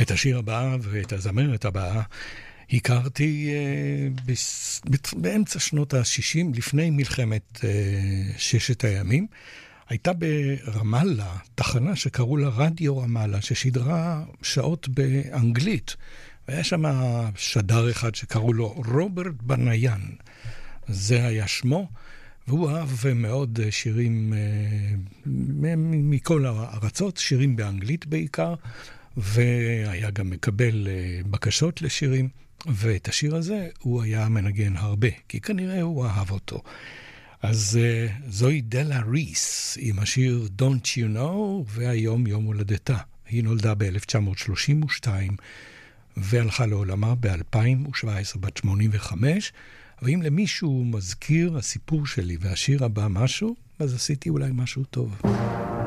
את השיר הבא ואת הזמרת הבאה הכרתי באמצע שנות ה-60, לפני מלחמת ששת הימים. הייתה ברמאללה תחנה שקראו לה רדיו רמאללה, ששידרה שעות באנגלית. והיה שם שדר אחד שקראו לו רוברט בניאן. זה היה שמו, והוא אהב מאוד שירים מכל הארצות, שירים באנגלית בעיקר, והיה גם מקבל בקשות לשירים, ואת השיר הזה הוא היה מנגן הרבה, כי כנראה הוא אהב אותו. אז זוהי דלה ריס עם השיר Don't You Know, והיום יום הולדתה. היא נולדה ב-1932, והלכה לעולמה ב-2017, בת 85, ואם למישהו מזכיר הסיפור שלי והשיר הבא משהו, אז עשיתי אולי משהו טוב.